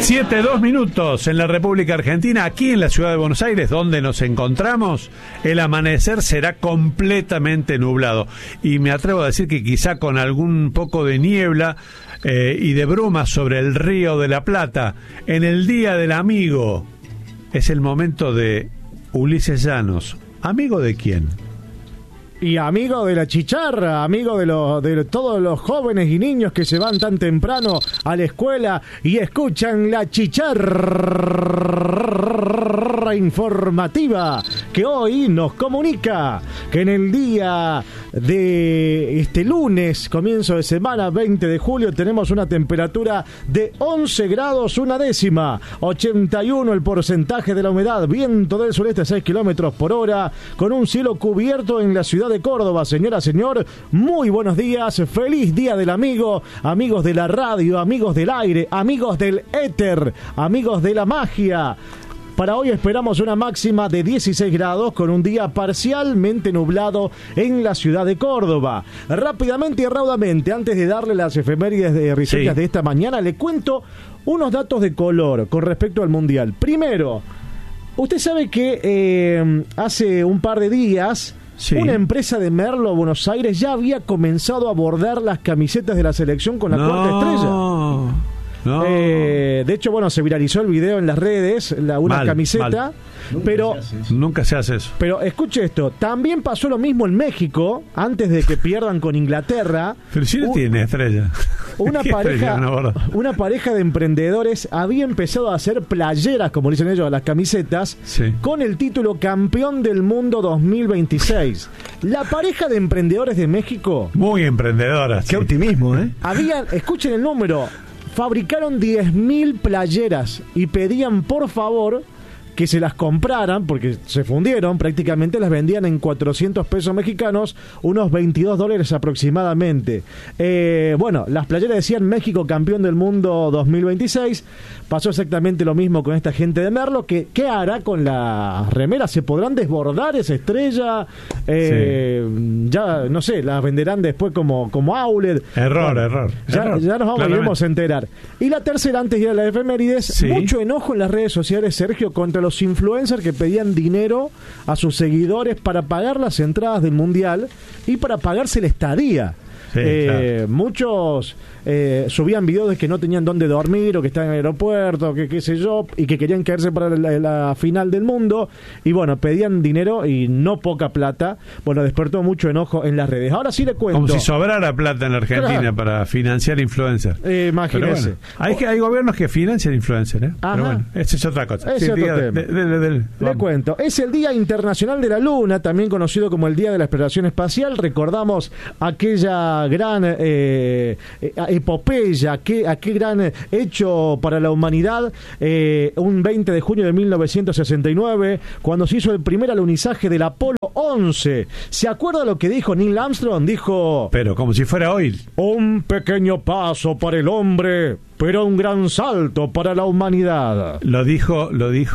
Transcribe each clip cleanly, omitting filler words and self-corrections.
7:02 en la República Argentina, aquí en la ciudad de Buenos Aires, donde nos encontramos, el amanecer será completamente nublado. Y me atrevo a decir que quizá con algún poco de niebla y de bruma sobre el Río de la Plata. En el Día del Amigo es el momento de Ulises Llanos. ¿Amigo de quién? Y amigo de la chicharra, amigo de todos los jóvenes y niños que se van tan temprano a la escuela y escuchan la chicharra informativa, que hoy nos comunica que en el día de este lunes, comienzo de semana, 20 de julio, tenemos una temperatura de 11 grados una décima, 81 el porcentaje de la humedad, viento del sureste a 6 kilómetros por hora, con un cielo cubierto en la ciudad de Córdoba. Señora, señor, muy buenos días, feliz día del amigo, amigos de la radio, amigos del aire, amigos del éter, amigos de la magia. Para hoy esperamos una máxima de 16 grados con un día parcialmente nublado en la ciudad de Córdoba. Rápidamente y raudamente, antes de darle las efemérides de risueñas de esta mañana, le cuento unos datos de color con respecto al Mundial. Primero, usted sabe que hace un par de días una empresa de Merlo, Buenos Aires, ya había comenzado a bordar las camisetas de la selección con la cuarta estrella. No. De hecho, bueno, se viralizó el video en las redes, una camiseta, pero nunca se hace eso. Pero escuche esto, también pasó lo mismo en México, antes de que pierdan con Inglaterra. Pero sí tiene estrella. Una pareja de emprendedores había empezado a hacer playeras, como dicen ellos, a las camisetas, con el título Campeón del Mundo 2026. La pareja de emprendedores de México, muy emprendedoras. Qué optimismo, escuchen el número. Fabricaron 10.000 playeras y pedían por favor que se las compraran, porque se fundieron, prácticamente las vendían en 400 pesos mexicanos, unos $22 aproximadamente. Bueno, las playeras decían México campeón del mundo 2026. Pasó exactamente lo mismo con esta gente de Merlo. ¿Qué hará con las remeras? ¿Se podrán desbordar esa estrella? Ya, no sé, las venderán después como outlet. Error. Ya nos vamos a enterar. Y la tercera, antes de ir a la efemérides, mucho enojo en las redes sociales, Sergio, contra los influencers que pedían dinero a sus seguidores para pagar las entradas del Mundial y para pagarse la estadía. Claro. Muchos subían videos de que no tenían dónde dormir o que estaban en el aeropuerto, que qué sé yo, y que querían caerse para la final del mundo, y bueno, pedían dinero y no poca plata. Bueno, despertó mucho enojo en las redes. Ahora sí le cuento. Como si sobrara plata en la Argentina para financiar influencers. Imagínese. Bueno, hay gobiernos que financian influencers, Pero bueno, esa es otra cosa. Le cuento. Es el Día Internacional de la Luna, también conocido como el Día de la Exploración Espacial. Recordamos aquella gran epopeya, aquel gran hecho para la humanidad, un 20 de junio de 1969, cuando se hizo el primer alunizaje del Apolo 11. ¿Se acuerda lo que dijo Neil Armstrong? Dijo... Pero como si fuera hoy. Un pequeño paso para el hombre, pero un gran salto para la humanidad. Lo dijo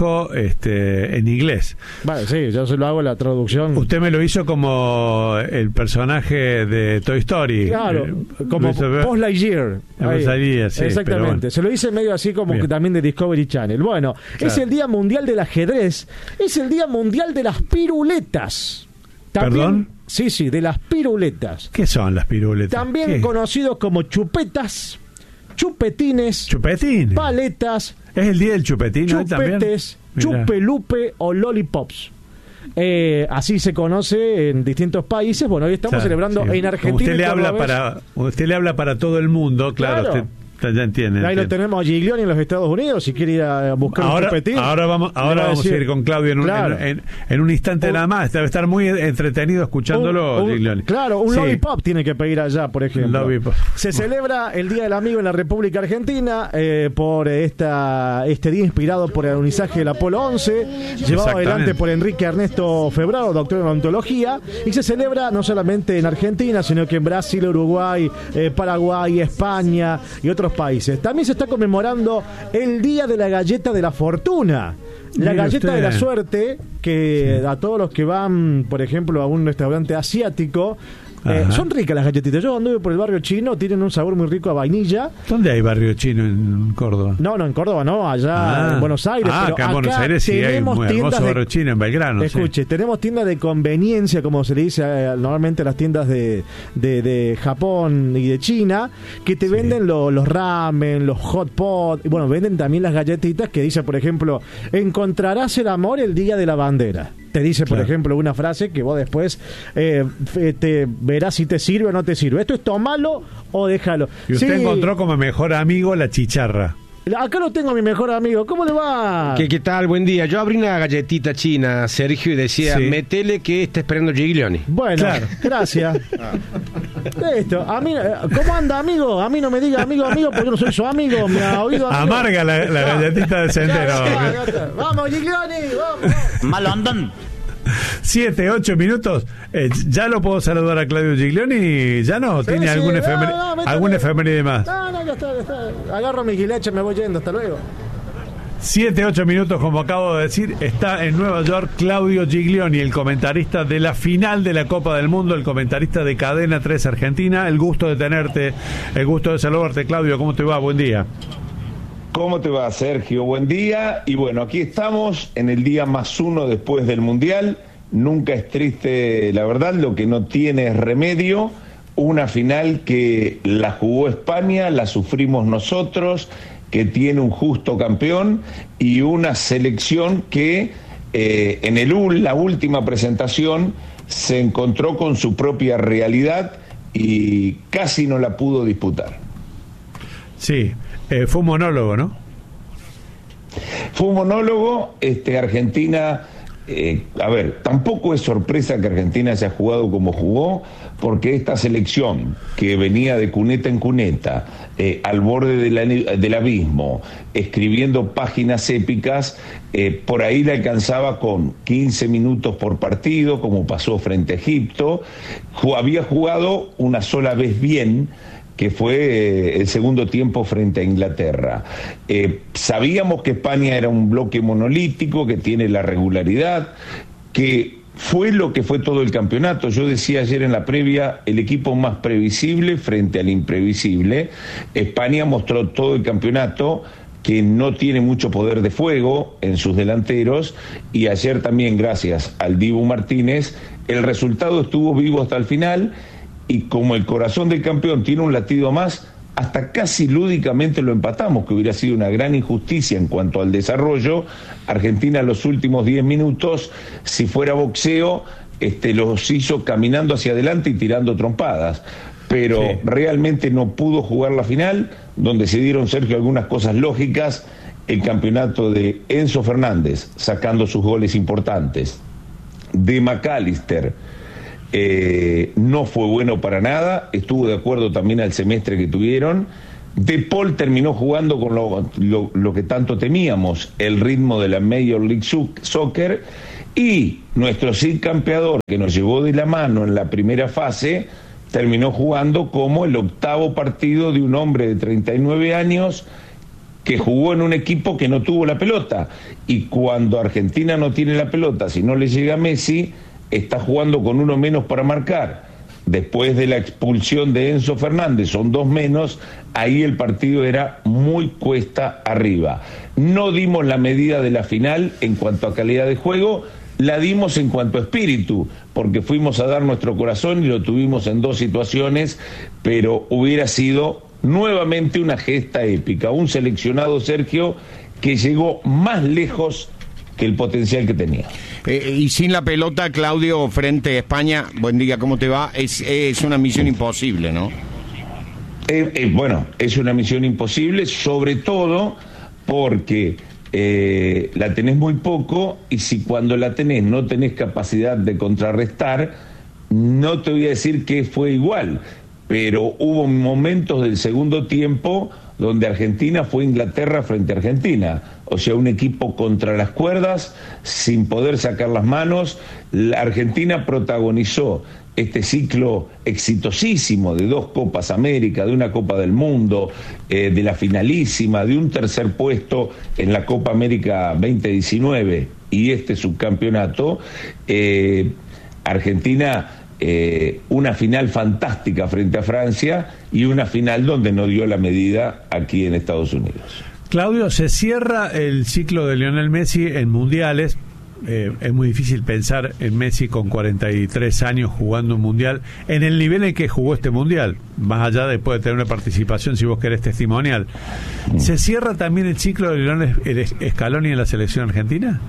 en inglés. Vale, sí, yo se lo hago la traducción. Usted me lo hizo como el personaje de Toy Story. Claro, como Buzz Lightyear. Sí, exactamente. Bueno. Se lo hice medio así como que también de Discovery Channel. Bueno, claro. Es el Día Mundial del Ajedrez. Es el Día Mundial de las Piruletas. También, ¿perdón? Sí, de las piruletas. ¿Qué son las piruletas? También conocidos como chupetas, chupetines, paletas. ¿Es el día del chupetín? Chupetes, chupelupe o lollipops. Así se conoce en distintos países. Bueno, hoy estamos celebrando en Argentina. Usted le habla para todo el mundo, claro. Ya entienden. Ahí lo tenemos a Giglioni en los Estados Unidos, si quiere ir a buscar un chupetín. Ahora vamos a ir con Claudio en un instante nada más. Debe estar muy entretenido escuchándolo, Giglioni. Claro, un lollipop tiene que pedir allá, por ejemplo. Se celebra el Día del Amigo en la República Argentina por este día inspirado por el alunizaje del Apolo 11, llevado adelante por Enrique Ernesto Febraro, doctor en ontología, y se celebra no solamente en Argentina, sino que en Brasil, Uruguay, Paraguay, España y otros países. También se está conmemorando el Día de la Galleta de la Fortuna. La galleta de la suerte, que a todos los que van, por ejemplo, a un restaurante asiático, Son ricas las galletitas. Yo anduve por el barrio chino, tienen un sabor muy rico a vainilla. ¿Dónde hay barrio chino en Córdoba? No, en Córdoba no, allá en Buenos Aires. Pero acá en Buenos Aires sí hay un hermoso barrio chino en Belgrano. Escuche, tenemos tiendas de conveniencia, como se le dice normalmente a las tiendas de Japón y de China, que te venden los ramen, los hot pot, y bueno, venden también las galletitas que dice, por ejemplo, encontrarás el amor el día de la bandera. Te dice, por ejemplo, una frase que vos después te verás si te sirve o no te sirve. Esto es tomalo o déjalo. Y usted encontró como mejor amigo la chicharra. Acá lo tengo a mi mejor amigo. ¿Cómo le va? ¿Qué tal? Buen día. Yo abrí una galletita china, Sergio, y decía, metele que está esperando Giglioni. Bueno, gracias. Esto, a mí, ¿cómo anda, amigo? A mí no me diga amigo, porque yo no soy su amigo. Me ha oído amigo. Amarga la galletita de Centeno. Vamos, Giglioni, vamos. Malondón. 7, 8 minutos. ¿Ya lo puedo saludar a Claudio Giglioni? ¿Ya no? ¿Tiene alguna efeméride más? No, ya está. Agarro mi gileche, me voy yendo. Hasta luego. 7, 8 minutos, como acabo de decir, está en Nueva York Claudio Giglioni, el comentarista de la final de la Copa del Mundo, el comentarista de Cadena 3 Argentina. El gusto de tenerte, el gusto de saludarte, Claudio. ¿Cómo te va? Buen día. ¿Cómo te va, Sergio? Buen día. Y bueno, aquí estamos en el día +1 después del Mundial. Nunca es triste, la verdad, lo que no tiene es remedio. Una final que la jugó España, la sufrimos nosotros, que tiene un justo campeón, y una selección que en la última presentación se encontró con su propia realidad y casi no la pudo disputar. Sí. Fue un monólogo, ¿no? Fue un monólogo. Argentina, tampoco es sorpresa que Argentina haya jugado como jugó, porque esta selección que venía de cuneta en cuneta, al borde del abismo, escribiendo páginas épicas, por ahí la alcanzaba con 15 minutos por partido, como pasó frente a Egipto. Había jugado una sola vez bien, que fue el segundo tiempo frente a Inglaterra. Sabíamos que España era un bloque monolítico, que tiene la regularidad, que fue lo que fue todo el campeonato. Yo decía ayer en la previa, el equipo más previsible frente al imprevisible. España mostró todo el campeonato que no tiene mucho poder de fuego en sus delanteros, y ayer también, gracias al Dibu Martínez, el resultado estuvo vivo hasta el final. Y como el corazón del campeón tiene un latido más, hasta casi lúdicamente lo empatamos, que hubiera sido una gran injusticia en cuanto al desarrollo. Argentina los últimos 10 minutos, si fuera boxeo, los hizo caminando hacia adelante y tirando trompadas. Pero realmente no pudo jugar la final, donde se dieron, Sergio, algunas cosas lógicas. El campeonato de Enzo Fernández, sacando sus goles importantes, de McAllister, no fue bueno para nada. Estuvo de acuerdo también al semestre que tuvieron. De Paul terminó jugando con lo que tanto temíamos, el ritmo de la Major League Soccer, y nuestro Cid Campeador, que nos llevó de la mano en la primera fase, terminó jugando como el octavo partido de un hombre de 39 años que jugó en un equipo que no tuvo la pelota. Y cuando Argentina no tiene la pelota, si no le llega a Messi, está jugando con uno menos para marcar. Después de la expulsión de Enzo Fernández, son 2 menos, ahí el partido era muy cuesta arriba. No dimos la medida de la final en cuanto a calidad de juego, la dimos en cuanto a espíritu, porque fuimos a dar nuestro corazón y lo tuvimos en 2 situaciones, pero hubiera sido nuevamente una gesta épica, un seleccionado, Sergio, que llegó más lejos que el potencial que tenía. Y sin la pelota, Claudio, frente a España, buen día, ¿cómo te va? Es una misión imposible, ¿no? Bueno, es una misión imposible, sobre todo porque la tenés muy poco, y si cuando la tenés no tenés capacidad de contrarrestar, no te voy a decir que fue igual, pero hubo momentos del segundo tiempo donde Argentina fue Inglaterra frente a Argentina, o sea, un equipo contra las cuerdas, sin poder sacar las manos. La Argentina protagonizó este ciclo exitosísimo de 2 Copas América, de una Copa del Mundo, de la finalísima, de un tercer puesto en la Copa América 2019 y este subcampeonato. Argentina una final fantástica frente a Francia y una final donde no dio la medida aquí en Estados Unidos. Claudio, se cierra el ciclo de Lionel Messi en mundiales. Es muy difícil pensar en Messi con 43 años jugando un mundial en el nivel en que jugó este mundial, más allá de poder tener una participación, si vos querés, testimonial. ¿Se cierra también el ciclo de Lionel Scaloni en la selección argentina?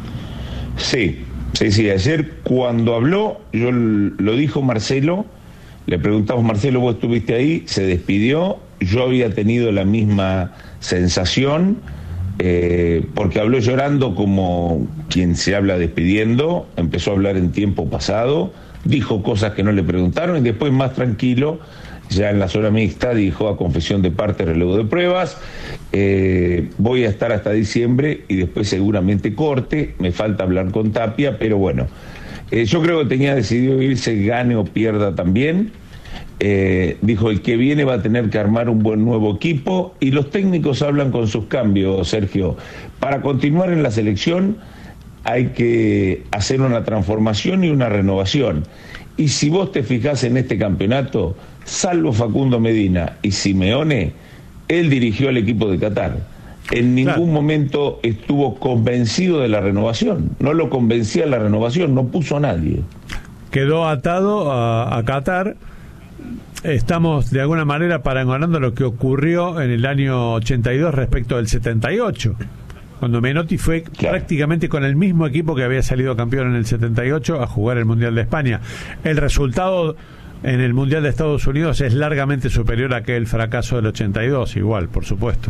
Sí. Ayer cuando habló, lo dijo Marcelo, le preguntamos, Marcelo, vos estuviste ahí, se despidió, yo había tenido la misma sensación, porque habló llorando como quien se habla despidiendo, empezó a hablar en tiempo pasado, dijo cosas que no le preguntaron y después más tranquilo, ya en la zona mixta, dijo a confesión de parte, relevo de pruebas, voy a estar hasta diciembre y después seguramente corte, me falta hablar con Tapia, pero bueno, yo creo que tenía decidido irse, gane o pierda también. Dijo, el que viene va a tener que armar un buen nuevo equipo y los técnicos hablan con sus cambios, Sergio. Para continuar en la selección hay que hacer una transformación y una renovación. Y si vos te fijás en este campeonato, salvo Facundo Medina y Simeone, él dirigió al equipo de Qatar. En ningún momento estuvo convencido de la renovación. No lo convencía la renovación, no puso a nadie. Quedó atado a Qatar. Estamos de alguna manera parangonando lo que ocurrió en el año 82 respecto del 78, cuando Menotti fue prácticamente con el mismo equipo que había salido campeón en el 78 a jugar el Mundial de España. El resultado en el Mundial de Estados Unidos es largamente superior a aquel fracaso del 82, igual, por supuesto.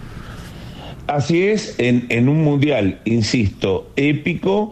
Así es, en un Mundial, insisto, épico,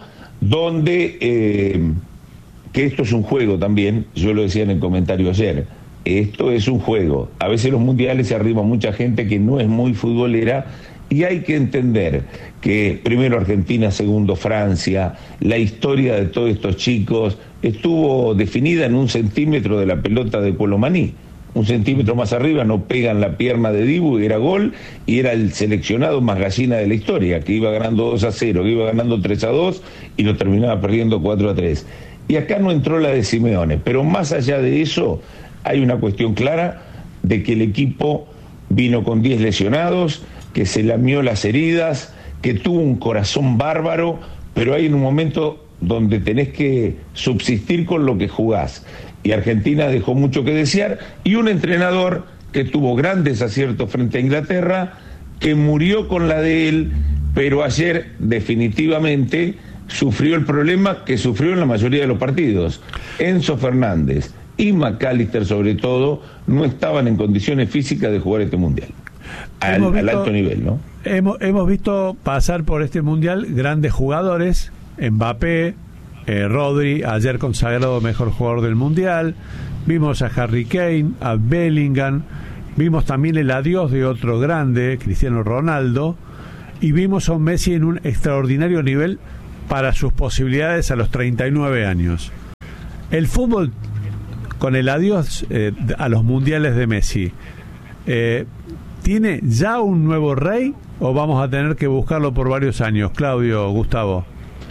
donde, que esto es un juego también, yo lo decía en el comentario ayer, esto es un juego. A veces los mundiales se arriba mucha gente que no es muy futbolera y hay que entender que primero Argentina, segundo Francia, la historia de todos estos chicos estuvo definida en 1 centímetro de la pelota de Colomaní. 1 centímetro más arriba no pegan la pierna de Dibu y era gol, y era el seleccionado más gallina de la historia, que iba ganando 2-0, que iba ganando 3-2 y lo terminaba perdiendo 4-3. Y acá no entró la de Simeone, pero más allá de eso hay una cuestión clara de que el equipo vino con 10 lesionados, que se lamió las heridas, que tuvo un corazón bárbaro, pero hay un momento donde tenés que subsistir con lo que jugás. Y Argentina dejó mucho que desear, y un entrenador que tuvo grandes aciertos frente a Inglaterra, que murió con la de él, pero ayer definitivamente sufrió el problema que sufrió en la mayoría de los partidos. Enzo Fernández y McAllister, sobre todo, no estaban en condiciones físicas de jugar este Mundial. Al alto nivel, ¿no? Hemos visto pasar por este Mundial grandes jugadores, Mbappé, Rodri, ayer consagrado mejor jugador del Mundial, vimos a Harry Kane, a Bellingham, vimos también el adiós de otro grande, Cristiano Ronaldo, y vimos a un Messi en un extraordinario nivel para sus posibilidades a los 39 años. El fútbol, con el adiós a los mundiales de Messi, ¿tiene ya un nuevo rey o vamos a tener que buscarlo por varios años? Claudio, Gustavo.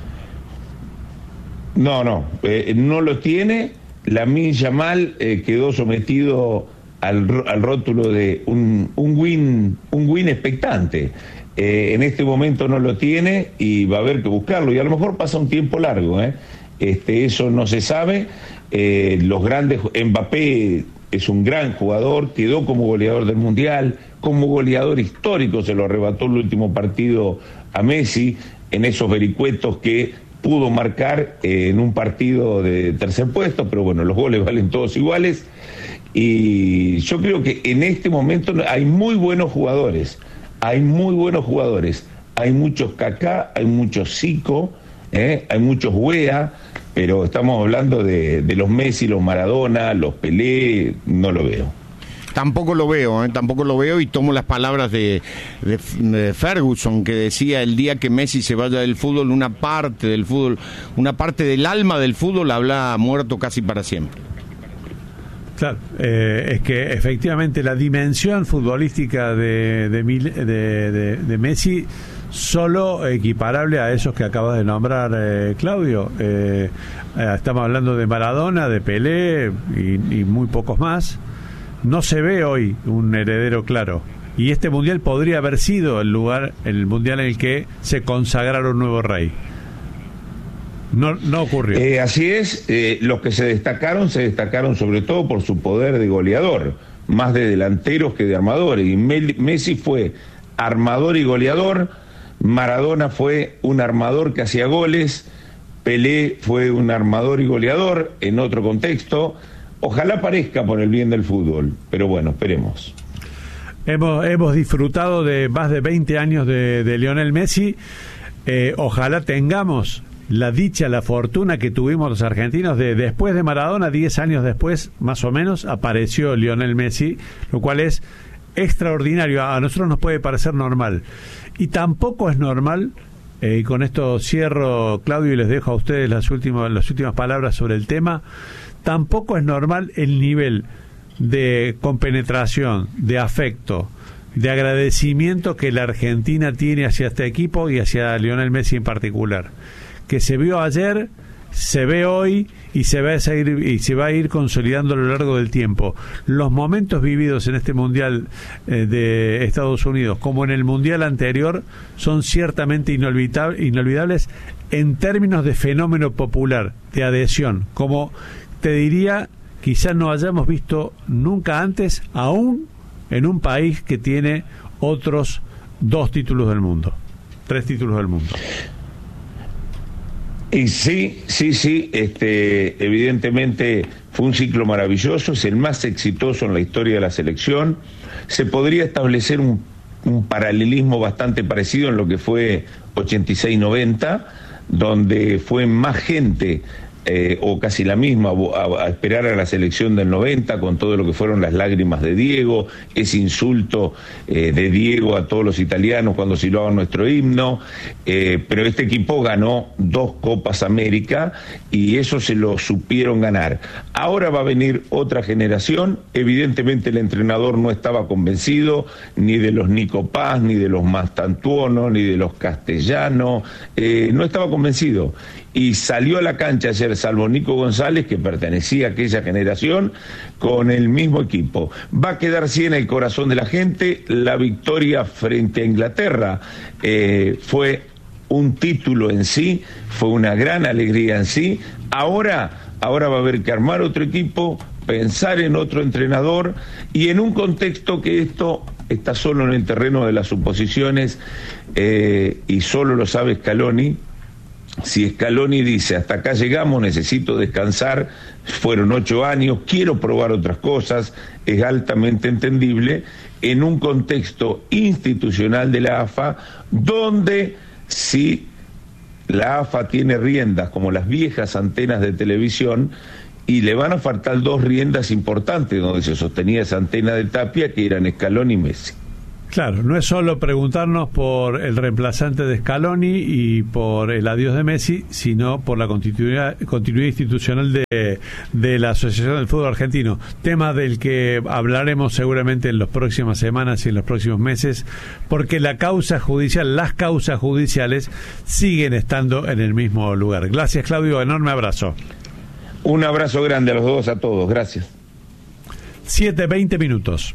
No lo tiene. Lamine Yamal quedó sometido al rótulo de un win expectante. En este momento no lo tiene y va a haber que buscarlo, y a lo mejor pasa un tiempo largo, eso no se sabe. Los grandes, Mbappé es un gran jugador, quedó como goleador del Mundial, como goleador histórico, se lo arrebató el último partido a Messi, en esos vericuetos que pudo marcar en un partido de tercer puesto, pero bueno, los goles valen todos iguales, y yo creo que en este momento hay muy buenos jugadores, hay muchos Kaká, hay muchos Zico, hay muchos Wea, pero estamos hablando de los Messi, los Maradona, los Pelé, no lo veo. Tampoco lo veo, y tomo las palabras de Ferguson, que decía: el día que Messi se vaya del fútbol, una parte del alma del fútbol habrá muerto casi para siempre. Claro, es que efectivamente la dimensión futbolística de Messi solo equiparable a esos que acabas de nombrar, Claudio. Estamos hablando de Maradona, de Pelé y muy pocos más. No se ve hoy un heredero claro. Y este mundial podría haber sido el mundial en el que se consagrara un nuevo rey. No ocurrió. Así es, los que se destacaron sobre todo por su poder de goleador, más de delanteros que de armadores. Y Messi fue armador y goleador, Maradona fue un armador que hacía goles, Pelé fue un armador y goleador en otro contexto. Ojalá parezca por el bien del fútbol, pero bueno, esperemos. Hemos disfrutado de más de 20 años de Lionel Messi. Ojalá tengamos la dicha, la fortuna que tuvimos los argentinos después de Maradona, 10 años después, más o menos, apareció Lionel Messi, lo cual es extraordinario. A nosotros nos puede parecer normal. Y tampoco es normal, y con esto cierro, Claudio, y les dejo a ustedes las últimas palabras sobre el tema, tampoco es normal el nivel de compenetración, de afecto, de agradecimiento que la Argentina tiene hacia este equipo y hacia Lionel Messi en particular, que se vio ayer, se ve hoy y se va a ir consolidando a lo largo del tiempo. Los momentos vividos en este Mundial de Estados Unidos, como en el Mundial anterior, son ciertamente inolvidables en términos de fenómeno popular, de adhesión, como te diría, quizás no hayamos visto nunca antes, aún en un país que tiene otros 3 títulos del mundo. Y sí, evidentemente fue un ciclo maravilloso, es el más exitoso en la historia de la selección. Se podría establecer un paralelismo bastante parecido en lo que fue 86-90, donde fue más gente o casi la misma a esperar a la selección del 90, con todo lo que fueron las lágrimas de Diego, ese insulto de Diego a todos los italianos cuando silbaban nuestro himno, pero este equipo ganó 2 Copas América y eso se lo supieron ganar. Ahora va a venir otra generación, evidentemente el entrenador no estaba convencido ni de los Nico Paz, ni de los Mastantuono, ni de los Castellanos, no estaba convencido. Y salió a la cancha ayer, salvo Nico González, que pertenecía a aquella generación, con el mismo equipo. Va a quedar sí en el corazón de la gente. La victoria frente a Inglaterra fue un título en sí, fue una gran alegría en sí. Ahora va a haber que armar otro equipo, pensar en otro entrenador, y en un contexto que esto está solo en el terreno de las suposiciones, y solo lo sabe Scaloni. Si Scaloni dice, hasta acá llegamos, necesito descansar, fueron 8 años, quiero probar otras cosas, es altamente entendible en un contexto institucional de la AFA, donde si la AFA tiene riendas como las viejas antenas de televisión, y le van a faltar 2 riendas importantes donde se sostenía esa antena de Tapia, que eran Scaloni y Messi. Claro, no es solo preguntarnos por el reemplazante de Scaloni y por el adiós de Messi, sino por la continuidad institucional de la Asociación del Fútbol Argentino, tema del que hablaremos seguramente en las próximas semanas y en los próximos meses, porque las causas judiciales siguen estando en el mismo lugar. Gracias, Claudio, enorme abrazo. Un abrazo grande a los dos, a todos, gracias. 7:20.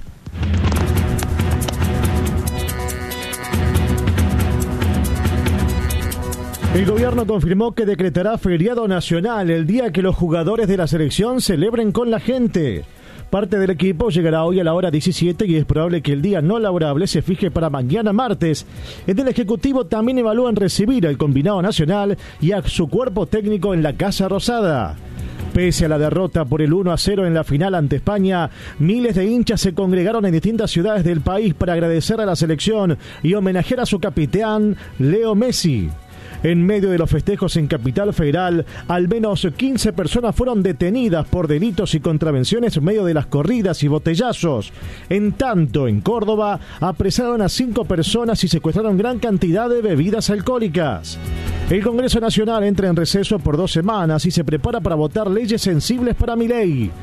El gobierno confirmó que decretará feriado nacional el día que los jugadores de la selección celebren con la gente. Parte del equipo llegará hoy a la hora 17 y es probable que el día no laborable se fije para mañana martes. En el Ejecutivo también evalúan recibir al combinado nacional y a su cuerpo técnico en la Casa Rosada. Pese a la derrota por el 1-0 en la final ante España, miles de hinchas se congregaron en distintas ciudades del país para agradecer a la selección y homenajear a su capitán, Leo Messi. En medio de los festejos en Capital Federal, al menos 15 personas fueron detenidas por delitos y contravenciones en medio de las corridas y botellazos. En tanto, en Córdoba, apresaron a 5 personas y secuestraron gran cantidad de bebidas alcohólicas. El Congreso Nacional entra en receso por 2 semanas y se prepara para votar leyes sensibles para Milei.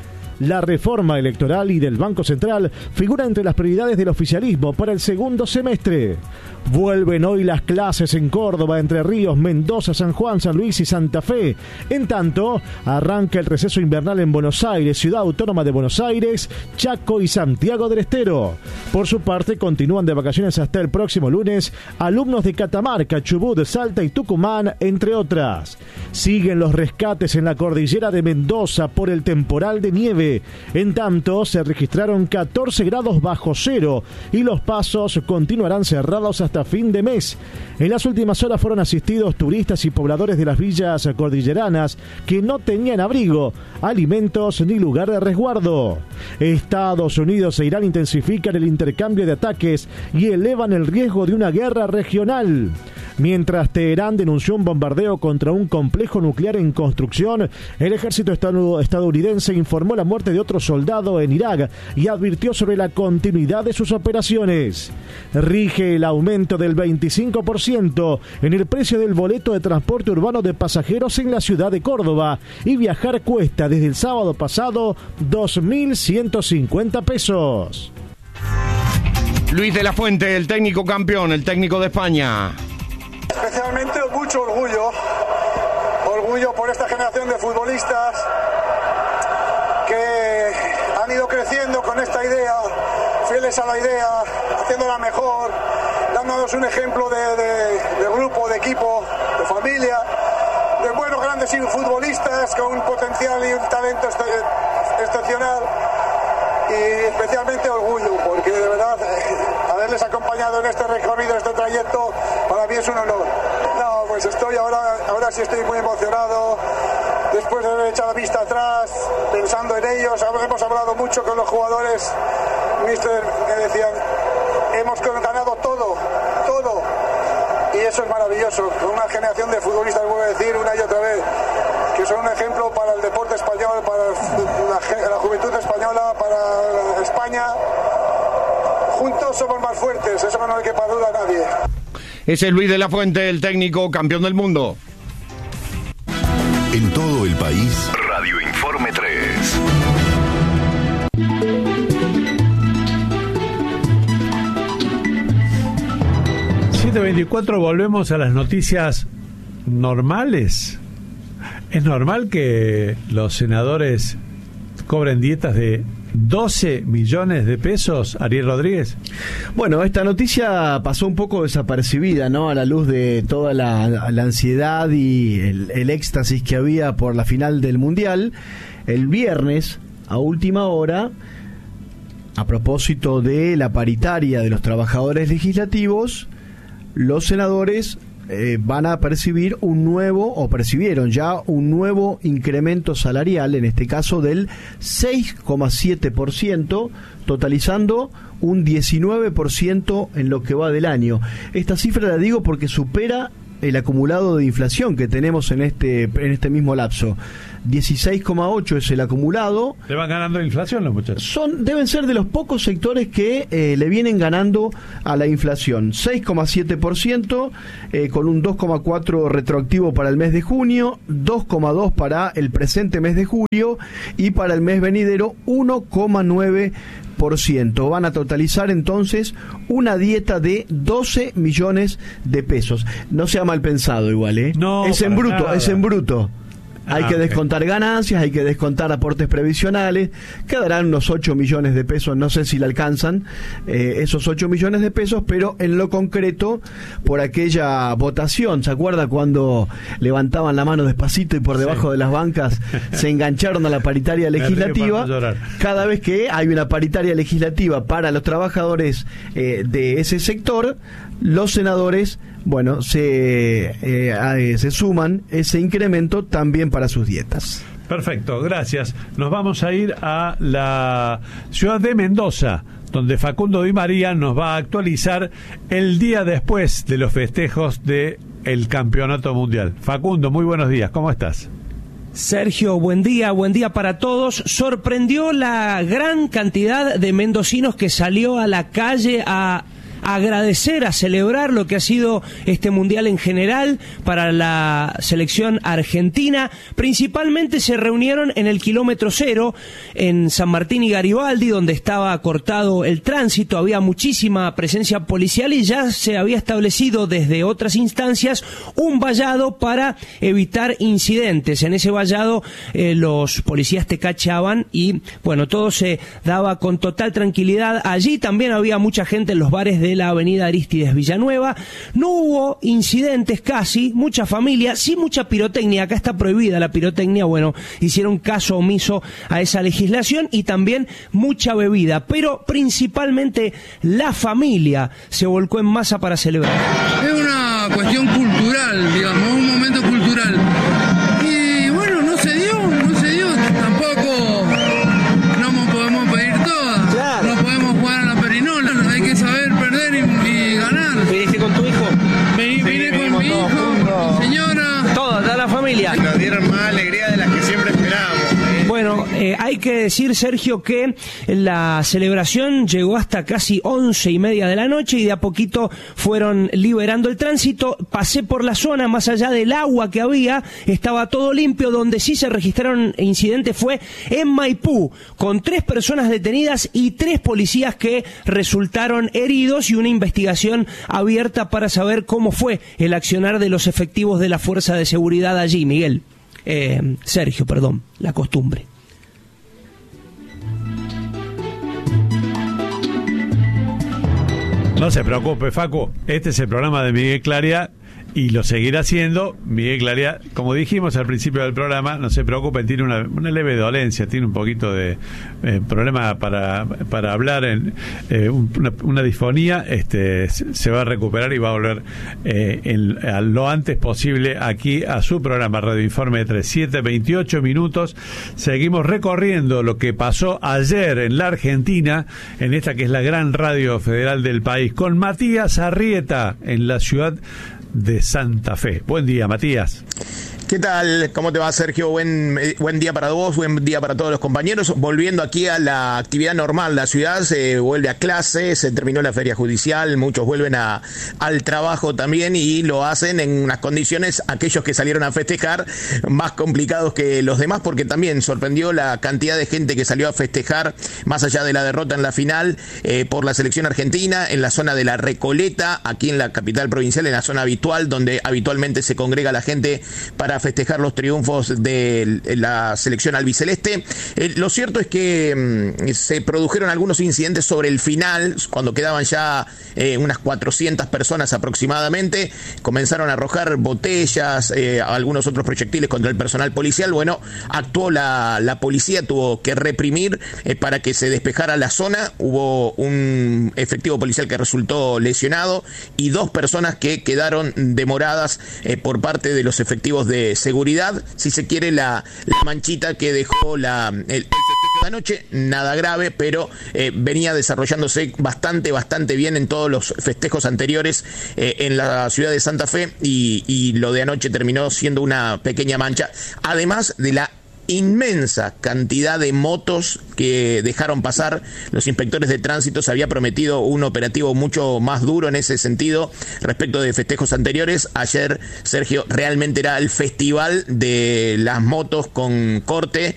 La reforma electoral y del Banco Central figura entre las prioridades del oficialismo para el segundo semestre. Vuelven hoy las clases en Córdoba, Entre Ríos, Mendoza, San Juan, San Luis y Santa Fe. En tanto, arranca el receso invernal en Buenos Aires, Ciudad Autónoma de Buenos Aires, Chaco y Santiago del Estero. Por su parte, continúan de vacaciones hasta el próximo lunes alumnos de Catamarca, Chubut, Salta y Tucumán, entre otras. Siguen los rescates en la cordillera de Mendoza por el temporal de nieve. En tanto, se registraron 14 grados bajo cero y los pasos continuarán cerrados hasta fin de mes. En las últimas horas fueron asistidos turistas y pobladores de las villas cordilleranas que no tenían abrigo, alimentos ni lugar de resguardo. Estados Unidos e Irán intensifican el intercambio de ataques y elevan el riesgo de una guerra regional. Mientras Teherán denunció un bombardeo contra un complejo nuclear en construcción, el ejército estadounidense informó la muerte de otro soldado en Irak y advirtió sobre la continuidad de sus operaciones. Rige el aumento del 25% en el precio del boleto de transporte urbano de pasajeros en la ciudad de Córdoba y viajar cuesta desde el sábado pasado 2.150 pesos. Luis de la Fuente, el técnico campeón, el técnico de España. Especialmente mucho orgullo por esta generación de futbolistas que han ido creciendo con esta idea, fieles a la idea, haciéndola mejor, dándonos un ejemplo de grupo, de equipo, de familia, de buenos grandes futbolistas con un potencial y un talento excepcional. Y especialmente orgullo, porque de verdad haberles acompañado en este recorrido, en este trayecto, para mí es un honor. No, pues ahora sí estoy muy emocionado, después de haber echado la vista atrás, pensando en ellos. Hemos hablado mucho con los jugadores, mister, me decían, hemos ganado todo, y eso es maravilloso. Una generación de futbolistas, voy a decir una y otra vez, que son un ejemplo para el deporte español, para la juventud española, para España. Juntos somos más fuertes, eso no hay que duda a nadie. Ese es Luis de la Fuente, el técnico campeón del mundo. En todo el país, Radio Informe 3. ...7:24, volvemos a las noticias normales. ¿Es normal que los senadores cobren dietas de 12 millones de pesos, Ariel Rodríguez? Bueno, esta noticia pasó un poco desapercibida, ¿no? A la luz de toda la ansiedad y el éxtasis que había por la final del Mundial. El viernes, a última hora, a propósito de la paritaria de los trabajadores legislativos, los senadores van a percibir percibieron ya un nuevo incremento salarial, en este caso del 6,7%, totalizando un 19% en lo que va del año. Esta cifra la digo porque supera el acumulado de inflación que tenemos en este mismo lapso. 16,8 es el acumulado. ¿Le van ganando la inflación los muchachos? Deben ser de los pocos sectores que le vienen ganando a la inflación. 6,7%, con un 2,4 retroactivo para el mes de junio, 2,2 para el presente mes de julio y para el mes venidero 1,9%. Van a totalizar entonces una dieta de 12 millones de pesos. No sea mal pensado igual, ¿eh? No, es en bruto, nada. Es en bruto. Hay que descontar ganancias, hay que descontar aportes previsionales, quedarán unos 8 millones de pesos, no sé si le alcanzan esos 8 millones de pesos, pero en lo concreto, por aquella votación, ¿se acuerda cuando levantaban la mano despacito y por debajo de las bancas se engancharon a la paritaria legislativa? Cada vez que hay una paritaria legislativa para los trabajadores de ese sector, los senadores, bueno, se suman ese incremento también para sus dietas. Perfecto, gracias. Nos vamos a ir a la ciudad de Mendoza, donde Facundo Di María nos va a actualizar el día después de los festejos del Campeonato Mundial. Facundo, muy buenos días, ¿cómo estás? Sergio, buen día para todos. Sorprendió la gran cantidad de mendocinos que salió a la calle a agradecer, a celebrar lo que ha sido este mundial en general para la selección argentina. Principalmente se reunieron en el kilómetro cero, en San Martín y Garibaldi, donde estaba cortado el tránsito, había muchísima presencia policial y ya se había establecido desde otras instancias un vallado para evitar incidentes. En ese vallado los policías te cachaban y bueno, todo se daba con total tranquilidad. Allí también había mucha gente en los bares de la avenida Arístides Villanueva. No hubo incidentes casi, mucha familia, sí mucha pirotecnia. Acá está prohibida la pirotecnia. Bueno, hicieron caso omiso a esa legislación y también mucha bebida. Pero principalmente la familia se volcó en masa para celebrar. Es una cuestión cultural, digamos, un momento cultural. Y bueno, no se dio, tampoco no podemos pedir todas, claro. No podemos jugar a la perinola, hay que saber perder y ganar. ¿Viniste con tu hijo? Vine con mi hijo, mi señora. Toda la familia. Nos dieron más alegría de las que siempre esperábamos. Bueno, hay que decir, Sergio, que la celebración llegó hasta casi 11:30 de la noche y de a poquito fueron liberando el tránsito. Pasé por la zona, más allá del agua que había, estaba todo limpio. Donde sí se registraron incidentes fue en Maipú, con 3 personas detenidas y 3 policías que resultaron heridos y una investigación abierta para saber cómo fue el accionar de los efectivos de la Fuerza de Seguridad allí, Miguel. Sergio, perdón, la costumbre. No se preocupe, Facu, este es el programa de Miguel Claria y lo seguirá haciendo. Miguel Claria, como dijimos al principio del programa, no se preocupen, tiene una leve dolencia, tiene un poquito de problema para hablar, una disfonía. Se va a recuperar y va a volver lo antes posible aquí a su programa Radio Informe 37, 28 minutos. Seguimos recorriendo lo que pasó ayer en la Argentina, en esta que es la gran radio federal del país, con Matías Arrieta en la ciudad de Santa Fe. Buen día, Matías. ¿Qué tal? ¿Cómo te va, Sergio? Buen día para vos, buen día para todos los compañeros. Volviendo aquí a la actividad normal, la ciudad se vuelve a clase, se terminó la feria judicial, muchos vuelven al trabajo también y lo hacen en unas condiciones, aquellos que salieron a festejar, más complicados que los demás, porque también sorprendió la cantidad de gente que salió a festejar, más allá de la derrota en la final, por la selección argentina, en la zona de la Recoleta, aquí en la capital provincial, en la zona habitual, donde habitualmente se congrega la gente para festejar los triunfos de la selección albiceleste. Lo cierto es que se produjeron algunos incidentes sobre el final, cuando quedaban ya unas 400 personas aproximadamente, comenzaron a arrojar botellas, algunos otros proyectiles contra el personal policial. Bueno, actuó la policía, tuvo que reprimir para que se despejara la zona. Hubo un efectivo policial que resultó lesionado y 2 personas que quedaron demoradas por parte de los efectivos de seguridad, si se quiere, la manchita que dejó el festejo de anoche, nada grave, pero venía desarrollándose bastante bien en todos los festejos anteriores en la ciudad de Santa Fe y lo de anoche terminó siendo una pequeña mancha, además de la inmensa cantidad de motos que dejaron pasar los inspectores de tránsito. Se había prometido un operativo mucho más duro en ese sentido respecto de festejos anteriores. Ayer, Sergio, realmente era el festival de las motos con corte,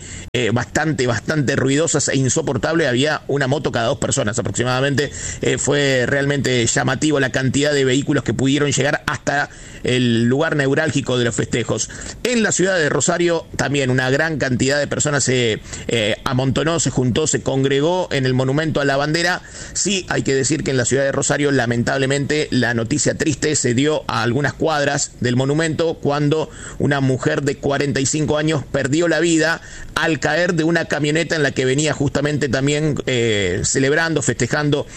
bastante ruidosas e insoportable. Había una moto cada 2 personas aproximadamente. Fue realmente llamativo la cantidad de vehículos que pudieron llegar hasta el lugar neurálgico de los festejos. En la ciudad de Rosario también una gran cantidad de personas se amontonó, se juntó, se congregó en el monumento a la bandera. Sí, hay que decir que en la ciudad de Rosario, lamentablemente, la noticia triste se dio a algunas cuadras del monumento cuando una mujer de 45 años perdió la vida al caer de una camioneta en la que venía justamente también celebrando, festejando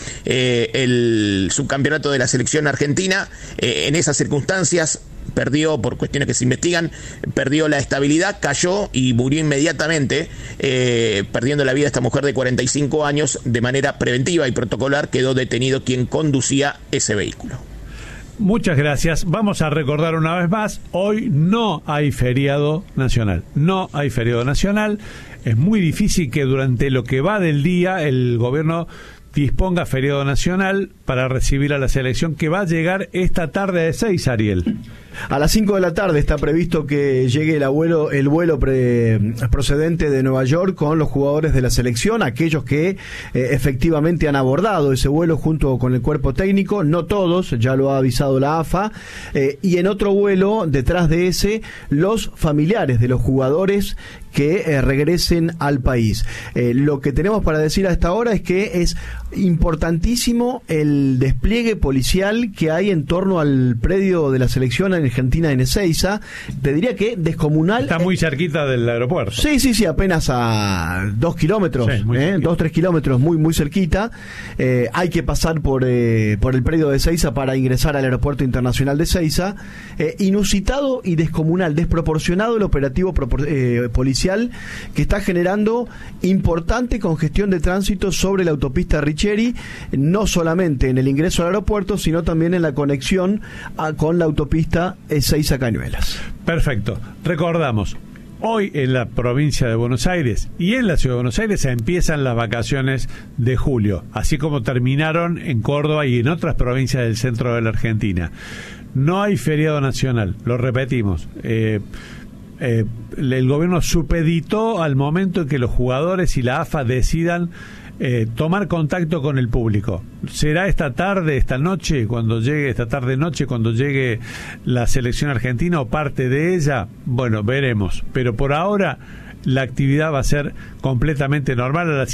el subcampeonato de la selección argentina. En esas circunstancias perdió, por cuestiones que se investigan, perdió la estabilidad, cayó y murió inmediatamente, perdiendo la vida esta mujer de 45 años de manera preventiva y protocolar. Quedó detenido quien conducía ese vehículo. Muchas gracias. Vamos a recordar una vez más, hoy no hay feriado nacional. No hay feriado nacional. Es muy difícil que durante lo que va del día el gobierno disponga feriado nacional para recibir a la selección que va a llegar esta tarde de 6, Ariel. A las 5 de la tarde está previsto que llegue el vuelo procedente de Nueva York con los jugadores de la selección, aquellos que efectivamente han abordado ese vuelo junto con el cuerpo técnico, no todos, ya lo ha avisado la AFA, y en otro vuelo, detrás de ese, los familiares de los jugadores que regresen al país. Lo que tenemos para decir hasta ahora es que es importantísimo el despliegue policial que hay en torno al predio de la selección argentina en Ezeiza. Te diría que descomunal. Está muy cerquita del aeropuerto. Sí, apenas a 2 kilómetros, 2-3 kilómetros, muy cerquita. Hay que pasar por el predio de Ezeiza para ingresar al aeropuerto internacional de Ezeiza. Inusitado y descomunal, desproporcionado el operativo policial que está generando importante congestión de tránsito sobre la autopista Richeri, no solamente en el ingreso al aeropuerto, sino también en la conexión con la autopista Ezeiza-Cañuelas. Perfecto. Recordamos, hoy en la provincia de Buenos Aires y en la ciudad de Buenos Aires empiezan las vacaciones de julio, así como terminaron en Córdoba y en otras provincias del centro de la Argentina. No hay feriado nacional, lo repetimos. El gobierno supeditó al momento en que los jugadores y la AFA decidan tomar contacto con el público. ¿Será esta tarde-noche cuando llegue la selección argentina o parte de ella? Bueno, veremos. Pero por ahora la actividad va a ser completamente normal. A las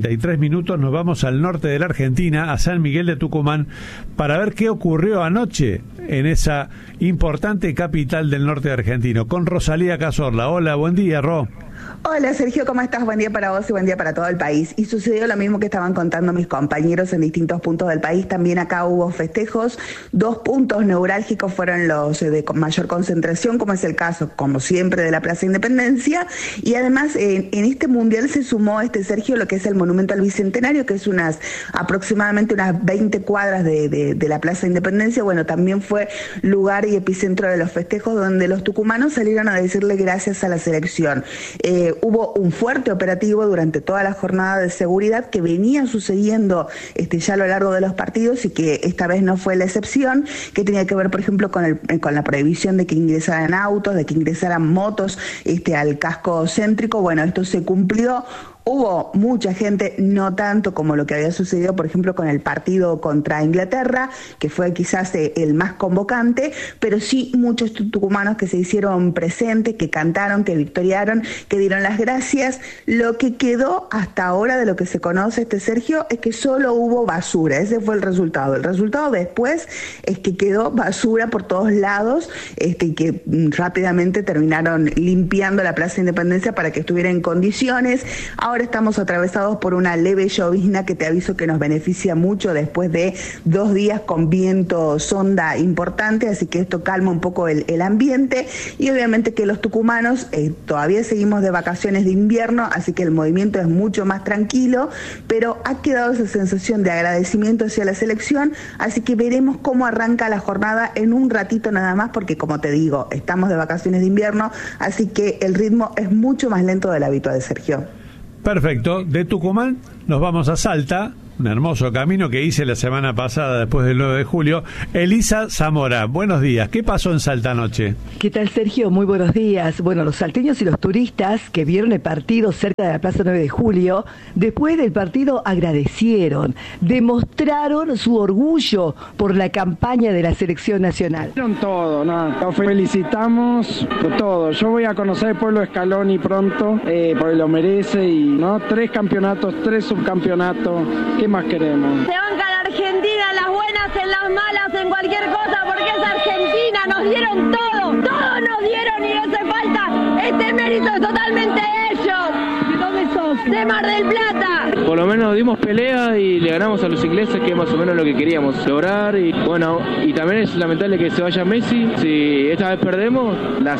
7:33 nos vamos al norte de la Argentina, a San Miguel de Tucumán, para ver qué ocurrió anoche en esa importante capital del norte argentino, con Rosalía Cazorla. Hola, buen día, Ro. Hola Sergio, ¿cómo estás? Buen día para vos y buen día para todo el país. Y sucedió lo mismo que estaban contando mis compañeros en distintos puntos del país. También acá hubo festejos. 2 puntos neurálgicos fueron los de mayor concentración, como es el caso, como siempre, de la Plaza Independencia. Y además, en este mundial se sumó, Sergio, lo que es el Monumento al Bicentenario, que es aproximadamente unas 20 cuadras de la Plaza Independencia. Bueno, también fue lugar y epicentro de los festejos, donde los tucumanos salieron a decirle gracias a la selección. Hubo un fuerte operativo durante toda la jornada de seguridad que venía sucediendo ya a lo largo de los partidos y que esta vez no fue la excepción, que tenía que ver, por ejemplo, con la prohibición de que ingresaran autos, de que ingresaran motos al casco céntrico. Bueno, esto se cumplió. Hubo mucha gente, no tanto como lo que había sucedido, por ejemplo, con el partido contra Inglaterra, que fue quizás el más convocante, pero sí muchos tucumanos que se hicieron presentes, que cantaron, que victoriaron, que dieron las gracias. Lo que quedó hasta ahora de lo que se conoce, Sergio, es que solo hubo basura. Ese fue el resultado. El resultado después es que quedó basura por todos lados, y que rápidamente terminaron limpiando la Plaza Independencia para que estuviera en condiciones. Ahora estamos atravesados por una leve llovizna que te aviso que nos beneficia mucho después de 2 días con viento sonda importante, así que esto calma un poco el ambiente. Y obviamente que los tucumanos todavía seguimos de vacaciones de invierno, así que el movimiento es mucho más tranquilo, pero ha quedado esa sensación de agradecimiento hacia la selección, así que veremos cómo arranca la jornada en un ratito nada más, porque como te digo, estamos de vacaciones de invierno, así que el ritmo es mucho más lento del habitual, Sergio. Perfecto. De Tucumán nos vamos a Salta, un hermoso camino que hice la semana pasada después del 9 de julio. Elisa Zamora, buenos días. ¿Qué pasó en Salta anoche? ¿Qué tal, Sergio? Muy buenos días. Bueno, los salteños y los turistas que vieron el partido cerca de la Plaza 9 de Julio, después del partido agradecieron, demostraron su orgullo por la campaña de la selección nacional. Todo, los felicitamos por todo. Yo voy a conocer el pueblo de Scaloni pronto, porque lo merece, y 3 campeonatos, 3 subcampeonatos. ¿Qué más queremos? Se banca la Argentina en las buenas, en las malas, en cualquier cosa, porque es Argentina, nos dieron todo nos dieron y no hace falta, este mérito es totalmente de ellos. ¿De dónde sos? De Mar del Plata. Por lo menos dimos pelea y le ganamos a los ingleses, que es más o menos lo que queríamos lograr, y bueno, y también es lamentable que se vaya Messi. Si esta vez perdemos,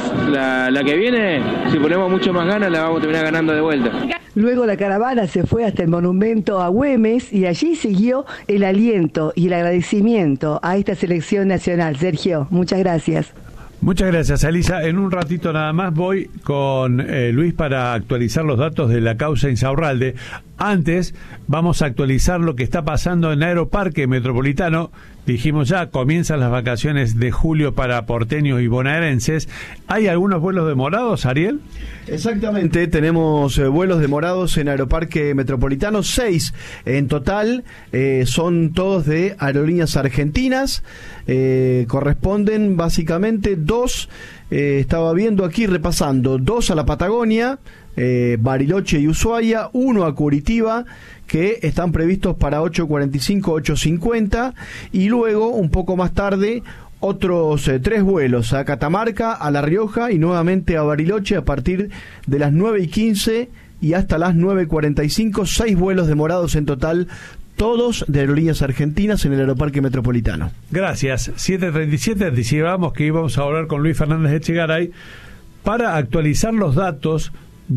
la que viene, si ponemos mucho más ganas, la vamos a terminar ganando de vuelta. Luego la caravana se fue hasta el monumento a Güemes y allí siguió el aliento y el agradecimiento a esta selección nacional. Sergio, muchas gracias. Muchas gracias, Elisa. En un ratito nada más voy con Luis para actualizar los datos de la causa Insaurralde. Antes, vamos a actualizar lo que está pasando en Aeroparque Metropolitano. Dijimos ya, comienzan las vacaciones de julio para porteños y bonaerenses. ¿Hay algunos vuelos demorados, Ariel? Exactamente, tenemos vuelos demorados en Aeroparque Metropolitano, 6 en total, son todos de Aerolíneas Argentinas, corresponden básicamente 2, estaba viendo aquí repasando, 2 a la Patagonia, Bariloche y Ushuaia, 1 a Curitiba, que están previstos para 8:45, 8:50, y luego, un poco más tarde, otros 3 vuelos a Catamarca, a La Rioja y nuevamente a Bariloche a partir de las 9:15 y hasta las 9:45, 6 vuelos demorados en total, todos de Aerolíneas Argentinas en el Aeroparque Metropolitano. Gracias. 7:37, anticipábamos que íbamos a hablar con Luis Fernández Echegaray para actualizar los datos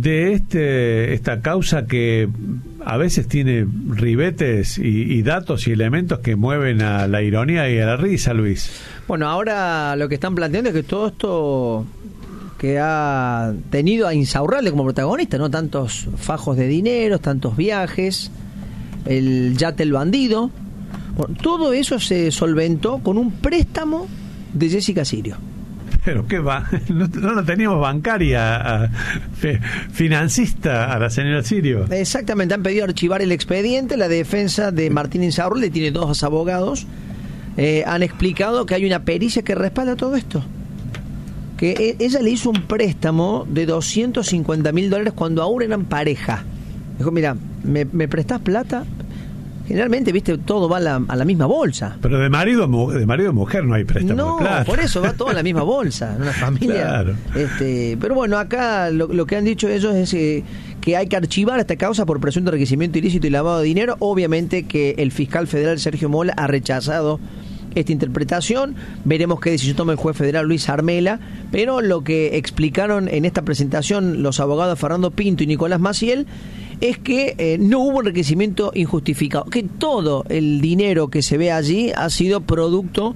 de esta causa que a veces tiene ribetes y datos y elementos que mueven a la ironía y a la risa, Luis. Bueno, ahora lo que están planteando es que todo esto que ha tenido a Insaurralde como protagonista, ¿no? Tantos fajos de dinero, tantos viajes, el yate El Bandido, bueno, todo eso se solventó con un préstamo de Jessica Sirio. Pero qué va, no la teníamos bancaria, financista a la señora Sirio. Exactamente, han pedido archivar el expediente. La defensa de Martín Insaurralde tiene 2 abogados, han explicado que hay una pericia que respalda todo esto, que ella le hizo un préstamo de $250.000 cuando aún eran pareja. Dijo, mira, ¿me prestás plata? Generalmente, viste, todo va a la misma bolsa. Pero de marido y mujer no hay préstamo de plata. No, por eso va todo en la misma bolsa, en una familia. Claro. Pero bueno, acá lo que han dicho ellos es que hay que archivar esta causa por presunto enriquecimiento ilícito y lavado de dinero. Obviamente que el fiscal federal Sergio Mola ha rechazado esta interpretación. Veremos qué decisión toma el juez federal Luis Armela, pero lo que explicaron en esta presentación los abogados Fernando Pinto y Nicolás Maciel es que no hubo enriquecimiento injustificado, que todo el dinero que se ve allí ha sido producto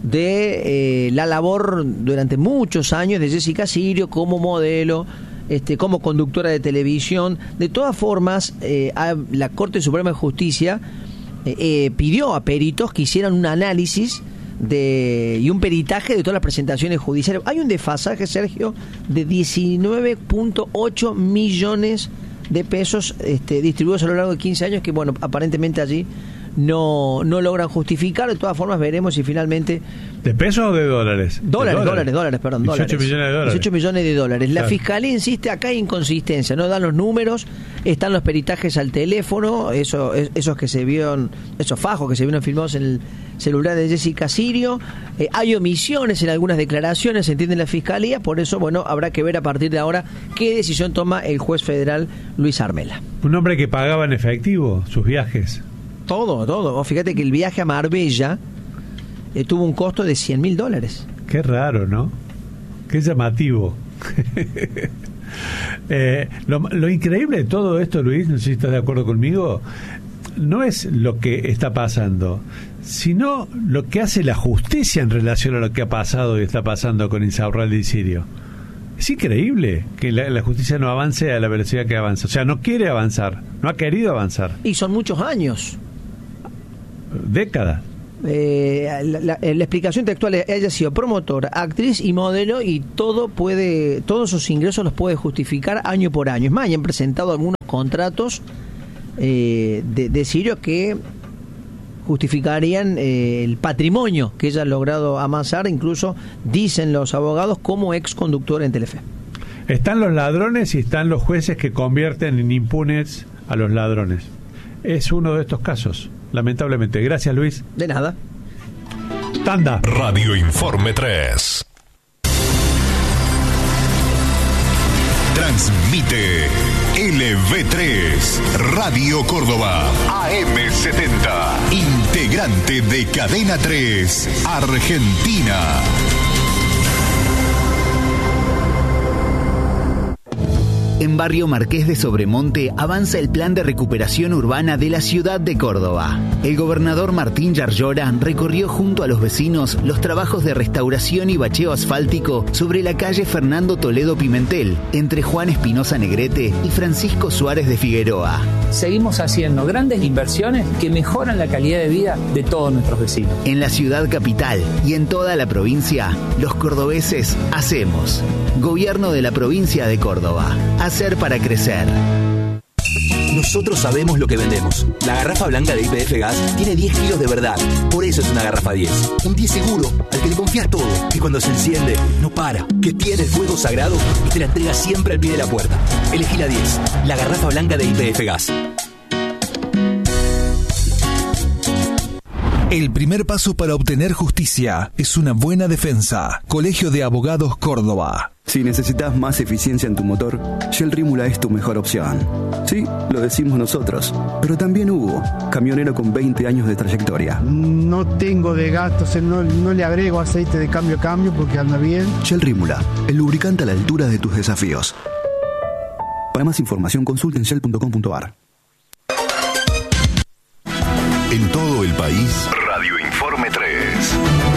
de la labor durante muchos años de Jessica Sirio como modelo, como conductora de televisión. De todas formas, la Corte Suprema de Justicia pidió a peritos que hicieran un análisis y un peritaje de todas las presentaciones judiciales. Hay un desfasaje, Sergio, de 19.8 millones de pesos distribuidos a lo largo de 15 años que, bueno, aparentemente allí no logran justificar. De todas formas, veremos si finalmente... ¿De pesos o de dólares? Dólares, 18 millones de dólares. 18 millones de dólares. La Claro. Fiscalía insiste, acá hay inconsistencia, no dan los números, están los peritajes al teléfono, esos que se vieron, esos fajos que se vieron filmados en el celular de Jessica Sirio. Hay omisiones en algunas declaraciones, se entiende la Fiscalía, por eso, bueno, habrá que ver a partir de ahora qué decisión toma el juez federal Luis Armela. Un hombre que pagaba en efectivo sus viajes. Todo. Vos fíjate que el viaje a Marbella tuvo un costo de $100.000. Qué raro, ¿no? Qué llamativo. Lo increíble de todo esto, Luis, no sé si estás de acuerdo conmigo, no es lo que está pasando, sino lo que hace la justicia en relación a lo que ha pasado y está pasando con Insaurralde y Sirio. Es increíble que la justicia no avance a la velocidad que avanza. O sea, no quiere avanzar, no ha querido avanzar. Y son muchos años. Décadas. La explicación textual es: ella ha sido promotora, actriz y modelo, y todos sus ingresos los puede justificar año por año. Es más, ya han presentado algunos contratos de Sirio que justificarían el patrimonio que ella ha logrado amasar, incluso dicen los abogados, como ex conductora en Telefe. Están los ladrones y están los jueces que convierten en impunes a los ladrones. Es uno de estos casos, lamentablemente. Gracias, Luis. De nada. Tanda. Radio Informe 3. Transmite LV3, Radio Córdoba, AM70, integrante de Cadena 3, Argentina. En Barrio Marqués de Sobremonte avanza el plan de recuperación urbana de la ciudad de Córdoba. El gobernador Martín Yarlora recorrió junto a los vecinos los trabajos de restauración y bacheo asfáltico sobre la calle Fernando Toledo Pimentel, entre Juan Espinosa Negrete y Francisco Suárez de Figueroa. Seguimos haciendo grandes inversiones que mejoran la calidad de vida de todos nuestros vecinos. En la ciudad capital y en toda la provincia, los cordobeses hacemos. Gobierno de la provincia de Córdoba. Hacer para crecer. Nosotros sabemos lo que vendemos. La garrafa blanca de YPF Gas tiene 10 kilos de verdad. Por eso es una garrafa 10. Un 10 seguro, al que le confías todo. Que cuando se enciende, no para. Que tiene el fuego sagrado y te la entrega siempre al pie de la puerta. Elegí la 10. La garrafa blanca de YPF Gas. El primer paso para obtener justicia es una buena defensa. Colegio de Abogados Córdoba. Si necesitas más eficiencia en tu motor, Shell Rímula es tu mejor opción. Sí, lo decimos nosotros, pero también Hugo, camionero con 20 años de trayectoria. No tengo de gastos, no le agrego aceite de cambio a cambio porque anda bien. Shell Rímula, el lubricante a la altura de tus desafíos. Para más información consulta en shell.com.ar. En todo el país, Radio Informe 3.